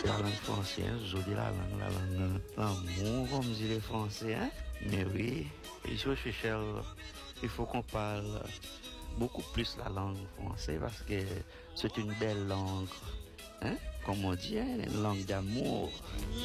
c'est la langue française, je dis la langue, l'amour, comme disent les Français, hein. Mais oui, il faut qu'on parle beaucoup plus la langue française parce que c'est une belle langue, hein, comme on dit, hein, une langue d'amour.